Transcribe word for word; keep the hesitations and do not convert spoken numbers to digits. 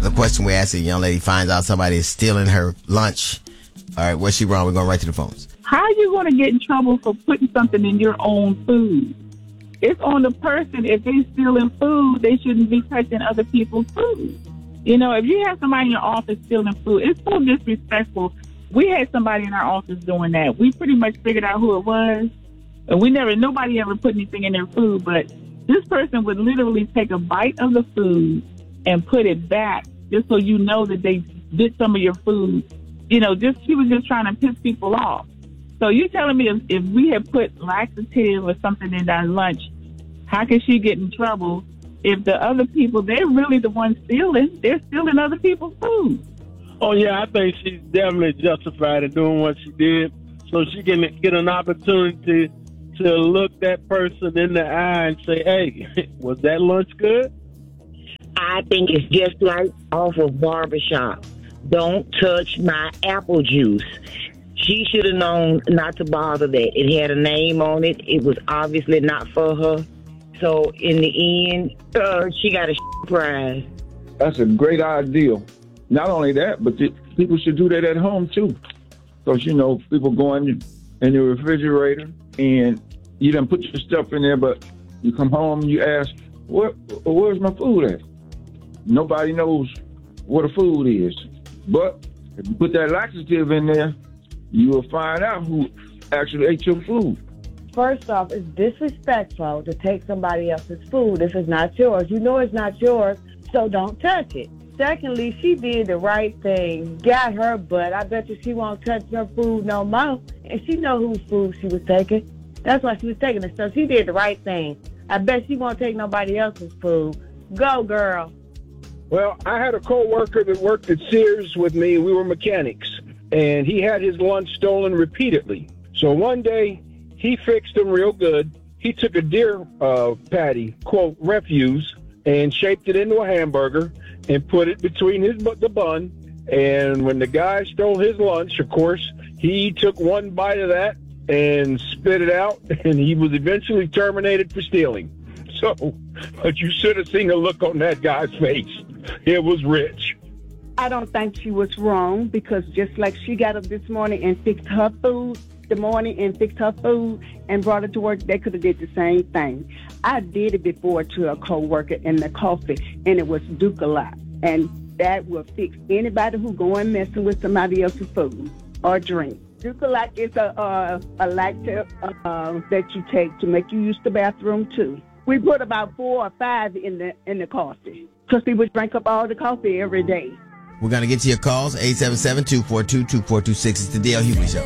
The question we're asking, a young lady finds out somebody is stealing her lunch. All right, where's she wrong? We're going right to the phones. How are you going to get in trouble for putting something in your own food? It's on the person. If they're stealing food, they shouldn't be touching other people's food. You know, if you have somebody in your office stealing food, it's so disrespectful. We had somebody in our office doing that. We pretty much figured out who it was. And we never, nobody ever put anything in their food, but this person would literally take a bite of the food and put it back just so you know that they did some of your food. You know, just she was just trying to piss people off. So you're telling me if, if we had put laxative or something in our lunch, how can she get in trouble if the other people, they're really the ones stealing? They're stealing other people's food. Oh, yeah, I think she's definitely justified in doing what she did so she can get an opportunity to look that person in the eye and say, hey, was that lunch good? I think it's just like off of Barbershop. Don't touch my apple juice. She should have known not to bother that. It had a name on it. It was obviously not for her. So in the end, uh, she got a prize. That's a great idea. Not only that, but the, people should do that at home too. Because, you know, people go in, in the refrigerator and you done put your stuff in there, but you come home and you ask, Where, where's my food at? Nobody knows what the food is. But if you put that laxative in there, you will find out who actually ate your food. First off, it's disrespectful to take somebody else's food if it's not yours. You know it's not yours, so don't touch it. Secondly, she did the right thing, got her butt. I bet you she won't touch her food no more. And she know whose food she was taking. That's why she was taking it. So she did the right thing. I bet she won't take nobody else's food. Go, girl. Well, I had a co-worker that worked at Sears with me. We were mechanics, and he had his lunch stolen repeatedly. So one day, he fixed them real good. He took a deer uh, patty, quote, refuse, and shaped it into a hamburger and put it between his the bun. And when the guy stole his lunch, of course, he took one bite of that and spit it out, and he was eventually terminated for stealing. So, but you should have seen the look on that guy's face. It was rich. I don't think she was wrong, because just like she got up this morning and fixed her food, the morning and fixed her food and brought it to work, they could have did the same thing. I did it before to a co-worker in the coffee, and it was Ducalat. And that will fix anybody who going messing with somebody else's food or drink. Ducalat is a, uh, a lactate uh, that you take to make you use the bathroom too. We put about four or five in the in the coffee because people drink up all the coffee every day. We're going to get to your calls. eight seven seven, two four two, two four two six. It's the Dale Hughley Show.